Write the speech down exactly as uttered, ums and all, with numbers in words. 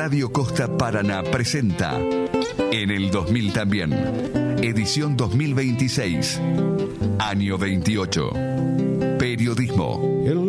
Radio Costa Paraná presenta En el dos mil también, edición dos mil veintiséis, año veintiocho. Periodismo. El